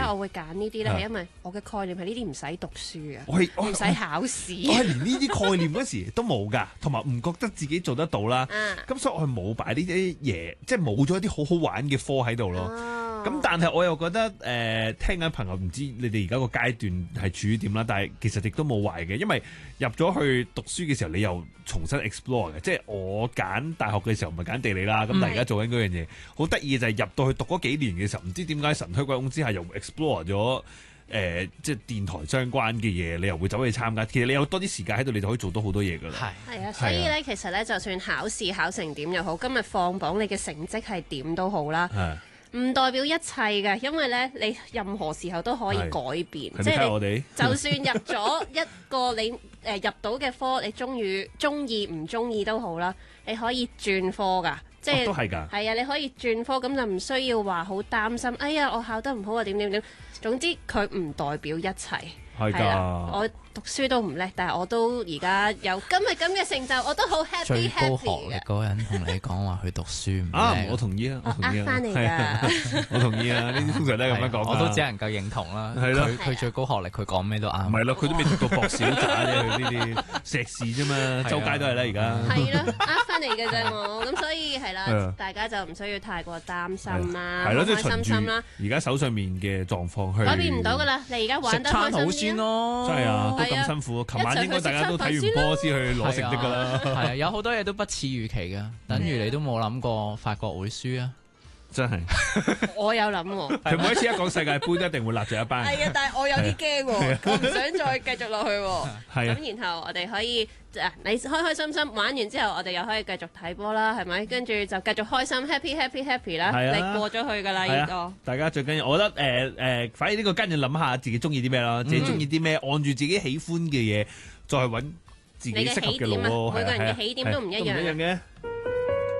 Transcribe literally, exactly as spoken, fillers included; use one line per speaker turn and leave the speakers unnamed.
我會揀呢啲咧？係因為我嘅概念係呢啲唔使讀書啊，
我係
唔使考試。
我係連呢啲概念嗰時都冇㗎，同埋唔覺得自己做得到啦。咁、
啊、
所以我係冇擺呢啲嘢，即係冇咗一啲好好玩嘅科喺度咯。咁、
哦、
但係我又覺得誒、呃，聽緊朋友唔知你哋而家個階段係處於點啦，但係其實亦都冇壞嘅，因為入咗去讀書嘅時候，你又重新 explore 嘅。即係我揀大學嘅時候唔係揀地理啦，咁、嗯、但係而家做緊嗰樣嘢，好得意嘅就係入到去讀嗰幾年嘅時候，唔知點解神推鬼拱之下又 explore 咗誒、呃，即係電台相關嘅嘢，你又會走去參加。其實你有多啲時間喺度，你就可以做到好多嘢㗎啦。
係係啊，所以咧，其實咧，就算考試考成點又好，今日放榜你嘅成績係點都好啦。唔代表一切嘅，因為咧，你任何時候都可以改變。即係
我哋
就算入咗一個你誒、呃、入到嘅科，你中意中意唔中意都好啦，你可以轉科㗎。即係、
哦、都係㗎。
係啊，你可以轉科，咁就唔需要話好擔心。哎呀，我考得唔好啊，點點點。總之佢唔代表一切。
係㗎。
我讀書都唔叻，但係我都而家有今日咁嘅成就，我都好 happy。
最高學歷嗰個人同你講話佢讀書唔叻，
啊，我同意啊，我同意啊，
翻嚟㗎，
我同意啊，呢啲通常都係咁樣講。
我都只能夠認同啦。
係咯，
佢佢最高學歷，佢講咩都啱。
唔係咯，佢都未讀到博士渣啫，佢呢啲碩士啫嘛，周街都係啦而家。
係咯，呃翻嚟嘅啫我，咁所以係啦，大家就唔需要太過擔心啦，開開心心啦。
而家手上面嘅狀況去
改變唔到㗎啦，你而家玩得開心
好先咯。
真係啊，都咁辛苦。琴晚應該大家都睇完波先去攞成績㗎啦。
係啊，有好多嘢都不似預期㗎，等於你都冇諗過法國會輸啊！
真係，
我有諗喎。
係每一次一講世界盃，一定會立住一班。
係啊，但係我有啲驚喎，我唔想再繼續落去喎。
係啊。
咁然後我哋可以啊，你開開心心玩完之後，我哋又可以繼續睇波啦，係咪？跟住就繼續開心 happy happy happy 啦。
係啊。
你過咗去㗎啦，呢個。
大家最緊要，我覺得誒誒，反正呢個跟住諗下自己中意啲咩啦，自己中意啲咩，按住自己喜歡嘅嘢，再去揾自己適合嘅路咯。
每個人嘅起點都唔一樣。
唔一樣嘅。